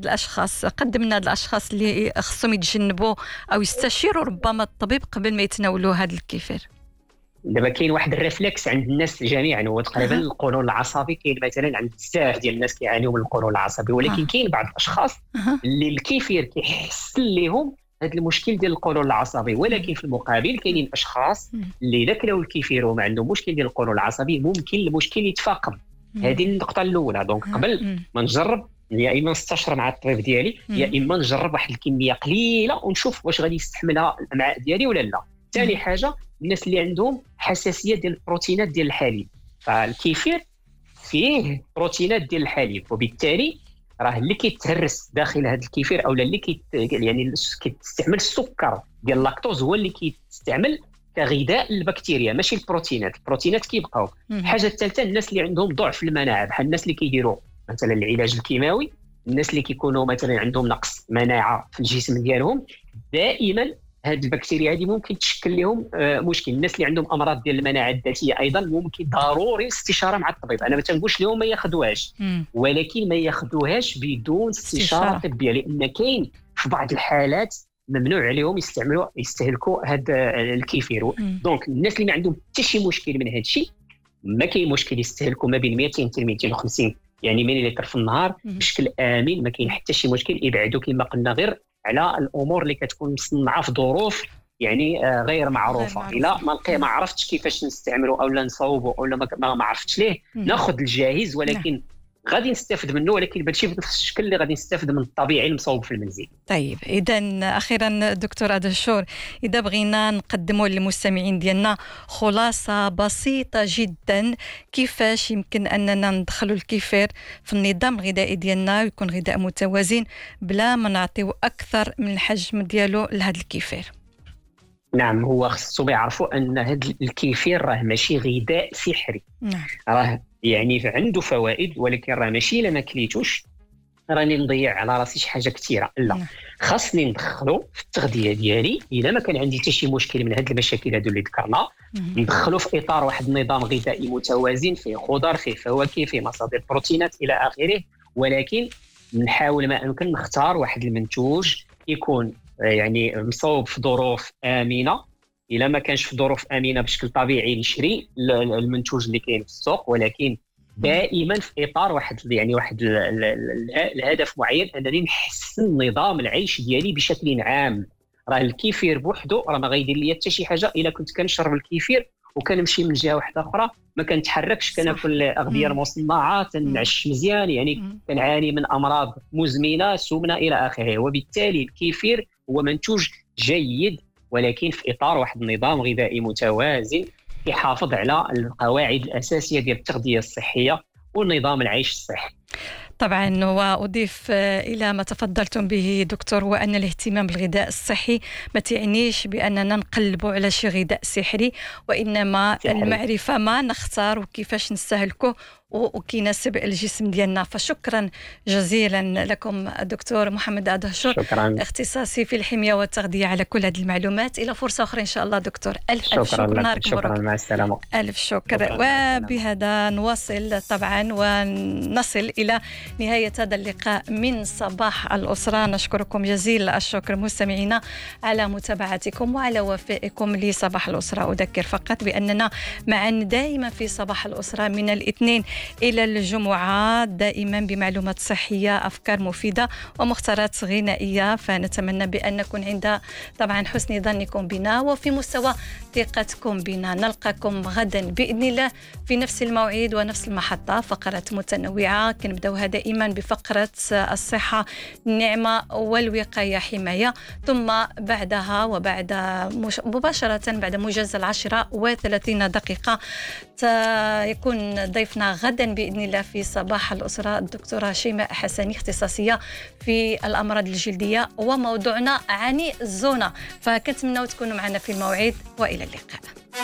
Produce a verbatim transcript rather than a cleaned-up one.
هاد الاشخاص قدمنا هاد الاشخاص اللي خصهم يتجنبوا او يستشيروا ربما الطبيب قبل ما يتناولوا هاد الكيفير؟ دابا كاين واحد الريفلكس عند الناس جميعا، هو تقريبا أه. القولون العصبي. كاين مثلا عند بزاف ديال الناس كيعانيوا من القولون العصبي، ولكن أه. كاين بعض الاشخاص أه. اللي الكيفير كيحسن لهم هذا المشكل ديال القولون العصبي. ولكن في المقابل كاينين اشخاص اللي اذا كلاو الكيفير وما عندهم مشكل ديال القولون العصبي ممكن المشكل يتفاقم. هذه النقطه الاولى. دونك قبل ما نجرب يا اما نستشر مع الطبيب ديالي، يا اما نجرب واحد الكميه قليله ونشوف واش غادي يستحملها الامعاء ديالي ولا لا. ثاني حاجه، الناس اللي عندهم حساسيه ديال البروتينات ديال الحليب، فالكيفير فيه بروتينات ديال الحليب، وبالتالي راه اللي كيتهرس داخل هذا الكيفير او اللي كيت يعني كيستعمل السكر ديال اللاكتوز هو اللي كيستعمل كغذاء للبكتيريا ماشي البروتينات. البروتينات كيبقاو. الحاجه الثالثه، الناس اللي عندهم ضعف المناعه، بحال الناس اللي كيديروا مثلا العلاج الكيماوي، الناس اللي كيكونوا مثلا عندهم نقص مناعه في الجسم ديالهم، دائما هذه البكتيريا هذه ممكن تشكل لهم مشكل. الناس اللي عندهم امراض ديال المناعه الذاتيه ايضا ممكن ضروري استشاره مع الطبيب. انا ما تنقولش لهم ما ياخذوهاش، ولكن ما ياخذوهاش بدون استشاره طبيه، لان كاين في بعض الحالات ممنوع عليهم يستعملوا يستهلكوا هذا الكيفير. دونك الناس اللي ما عندهم حتى شي مشكل من هذا الشيء ما كاين مشكل يستهلكوا ما بين مئتين حتى مئتين وخمسين يعني مليلتر في النهار بشكل امن. ما كاين حتى شي مشكل. يبعدوا كما قلنا غير على الامور اللي كتكون مصنعه في ظروف يعني آه غير معروفه. الا ما لقي ما عرفتش كيفاش نستعملوا او لا نصاوبوا او ما, ما عرفتش ليه، ناخذ الجاهز ولكن غادي نستافد منه، ولكن ماشي بنفس الشكل اللي غادي نستافد من الطبيعي المصوب في المنزل. طيب اذا اخيرا دكتور أدهشور، اذا بغينا نقدموا للمستمعين ديالنا خلاصه بسيطه جدا كيفاش يمكن اننا ندخلوا الكيفير في النظام الغذائي ديالنا ويكون غذاء متوازن بلا ما نعطيو اكثر من الحجم ديالو لهذا الكيفير. نعم، هو خصهم يعرفوا ان هذا الكيفير راه ماشي غذاء سحري. نعم. راه يعني عنده فوائد، ولكن راه ماشي الا ما كليتوش راني نضيع على راسي شي حاجه كثيره. لا، نعم. خاصني ندخلو في التغذيه ديالي الا ما كان عندي حتى شي مشكل من هاد المشاكل هادو اللي ذكرنا، ندخلو في اطار واحد النظام غذائي متوازن فيه خضر فيه فواكه فيه مصادر بروتينات الى اخره. ولكن نحاول ما امكن نختار واحد المنتوج يكون يعني مصوب في ظروف امنه. الا ما كانش في ظروف امنه بشكل طبيعي نشري المنتوج اللي كاين في السوق، ولكن دائما في اطار واحد يعني واحد الهدف معين انني نحسن نظام العيش ديالي بشكل عام. راه الكيفير بوحدو راه ما غيدير لي حتى شي حاجه الا كنت كنشرب الكيفير وكنمشي من جهه واحده اخرى ما كنتحركش، كناكل اغذيه مصنعه، تنعش مزيان، يعني كنعاني من امراض مزمنه سمنه الى اخره. وبالتالي الكيفير هو منتوج جيد، ولكن في اطار واحد النظام غذائي متوازن يحافظ على القواعد الاساسيه ديال التغذيه الصحيه ونظام العيش الصحي. طبعا، وأضيف إلى ما تفضلتم به دكتور هو أن الاهتمام بالغذاء الصحي ما تعنيش بأننا نقلبوا على شي غذاء سحري، وإنما سحري. المعرفة ما نختار وكيفاش نستهلكه وكيناسب الجسم ديالنا. فشكرا جزيلا لكم دكتور محمد أدهشور، اختصاصي في الحمية والتغذية، على كل هذه المعلومات. إلى فرصة أخرى إن شاء الله دكتور. ألف شكرا ألف شكر. لك. شكرا، مع السلامة. ألف شكر. وبهذا نواصل طبعا ونصل إلى نهاية هذا اللقاء من صباح الأسرة. نشكركم جزيل الشكر مستمعينا على متابعتكم وعلى وفائكم لصباح الأسرة. أذكر فقط بأننا معا دائما في صباح الأسرة من الاثنين إلى الجمعة، دائما بمعلومات صحية، أفكار مفيدة ومختارات غنائية. فنتمنى بأن نكون عند طبعا حسن ظنكم بنا وفي مستوى ثقتكم بنا. نلقاكم غدا بإذن الله في نفس الموعد ونفس المحطة، فقرات متنوعة. كنبداوها دائما بفقرة الصحة نعمة والوقاية حماية، ثم بعدها وبعد مباشرة بعد موجز العشرة وثلاثين دقيقة يكون ضيفنا غدا بإذن الله في صباح الأسرة الدكتورة شيماء حسني، اختصاصية في الأمراض الجلدية، وموضوعنا عن الزونة. فكنتمنى تكونوا معنا في الموعد، وإلى اللقاء.